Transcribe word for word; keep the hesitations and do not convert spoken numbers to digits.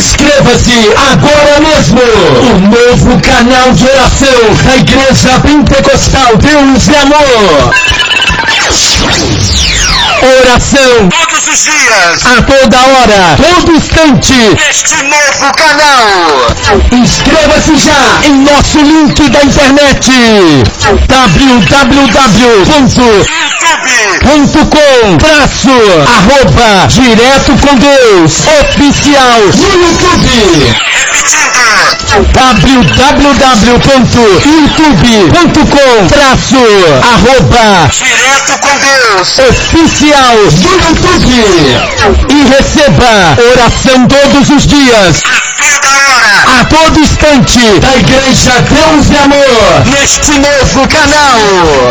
Inscreva-se agora mesmo. O novo canal de oração da Igreja Pentecostal Deus e Amor. Oração todos os dias, a toda hora, todo instante, neste novo canal. Inscreva-se já em nosso link da internet w w w ponto YouTube ponto com traço arroba direto com Deus oficial no YouTube. repetindo, w w w ponto youtube ponto com traço arroba direto com Deus. oficial no YouTube. E receba oração todos os dias, Toda hora, a todo instante, da Igreja Deus e Amor, neste novo canal.